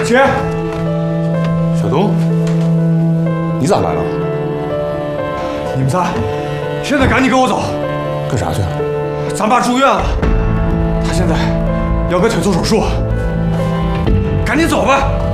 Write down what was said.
姐， 小东，你咋来了？ 你们仨现在赶紧跟我走。 干啥去？ 咱爸住院了，他现在要给腿做手术，赶紧走吧。